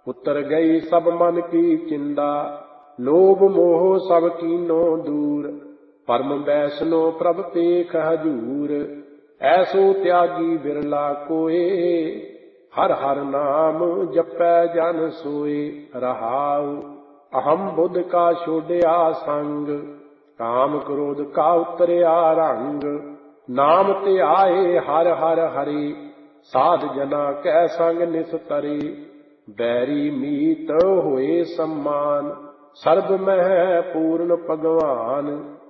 ਉਤਰ ਗਈ ਸਭ ਮਨ ਕੀ ਚਿੰਦਾ, ਲੋਭ ਮੋਹ ਸਭ ਕੀਨੋ ਦੂਰ। ਪਰਮ ਵੈਸ਼ਨੋ ਪ੍ਰਭ ਪੇਖ ਹਜੂਰ, ਐਸੋ ਤਿਆਗੀ ਬਿਰਲਾ ਕੋਏ। ਹਰ ਹਰ ਨਾਮ ਜਪੈ ਜਨ ਸੋਏ। ਰਹਾਉ ਅਹੰ ਬੁੱਧ ਕਾ ਛੋਡਿਆ ਸੰਗ, ਕਾਮ ਕ੍ਰੋਧ ਕਾ ਉਤਰਿਆ ਰੰਗ। ਨਾਮ ਧਿਆਏ ਹਰ ਹਰ ਹਰਿ, ਸਾਧ ਜਨਾ ਕੈ ਸੰਗ ਨਿਸਤਰੇ। ਬੈਰੀ ਮੀਤ ਹੋਏ ਸਮਾਨ, ਸਰਬ ਮਹਿ ਪੂਰਨ ਭਗਵਾਨ।